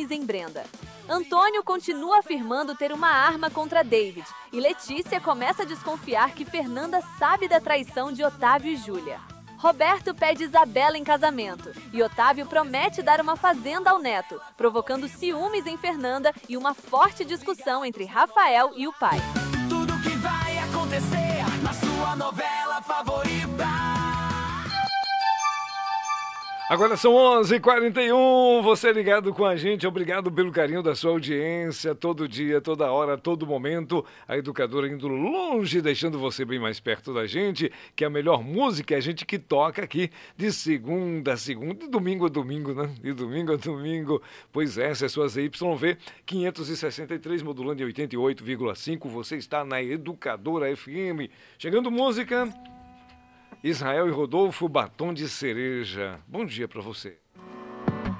ciúmes em Brenda. Antônio continua afirmando ter uma arma contra David e Letícia começa a desconfiar que Fernanda sabe da traição de Otávio e Júlia. Roberto pede Isabela em casamento e Otávio promete dar uma fazenda ao neto, provocando ciúmes em Fernanda e uma forte discussão entre Rafael e o pai. Tudo que vai acontecer na sua novela favorita. Agora são 11h41, você ligado com a gente, obrigado pelo carinho da sua audiência, todo dia, toda hora, todo momento, a Educadora indo longe, deixando você bem mais perto da gente, que a melhor música é a gente que toca aqui, de segunda a segunda, de domingo a domingo, né? De domingo a domingo, pois essa é a sua ZYV 563, modulando em 88,5, você está na Educadora FM, chegando música... Israel e Rodolfo, Batom de Cereja. Bom dia para você.